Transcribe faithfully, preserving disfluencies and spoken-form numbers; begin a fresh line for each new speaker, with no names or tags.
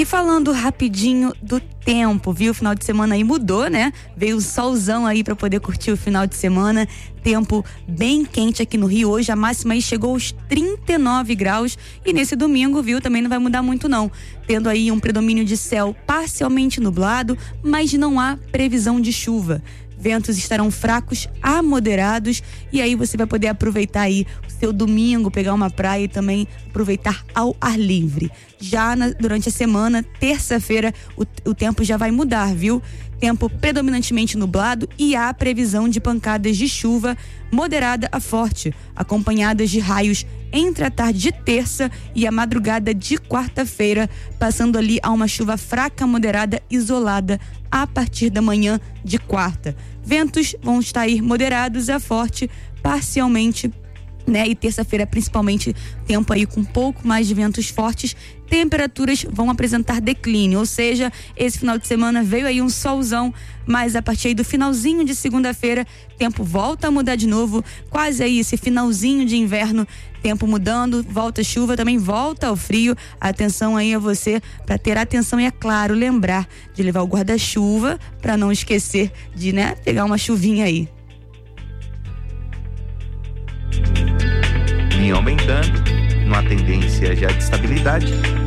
E falando rapidinho do tempo, viu? O final de semana aí mudou, né? Veio o solzão aí pra poder curtir o final de semana. Tempo bem quente aqui no Rio. Hoje a máxima aí chegou aos trinta e nove graus. E nesse domingo, viu? Também não vai mudar muito não. Tendo aí um predomínio de céu parcialmente nublado, mas não há previsão de chuva. Ventos estarão fracos a moderados e aí você vai poder aproveitar aí o seu domingo, pegar uma praia e também aproveitar ao ar livre. Já na, durante a semana, terça-feira, o, o tempo já vai mudar, viu? Tempo predominantemente nublado e há previsão de pancadas de chuva moderada a forte, acompanhadas de raios entre a tarde de terça e a madrugada de quarta-feira, passando ali a uma chuva fraca moderada isolada a partir da manhã de quarta. Ventos vão estar aí moderados a forte, parcialmente, né? E terça-feira, principalmente, tempo aí com um pouco mais de ventos fortes. Temperaturas vão apresentar declínio, ou seja, esse final de semana veio aí um solzão, mas a partir aí do finalzinho de segunda-feira, tempo volta a mudar de novo, quase aí esse finalzinho de inverno, tempo mudando, volta a chuva, também volta ao frio. Atenção aí a você para ter atenção e, é claro, lembrar de levar o guarda-chuva para não esquecer de, né, pegar uma chuvinha aí.
Vinha aumentando, numa tendência já de estabilidade.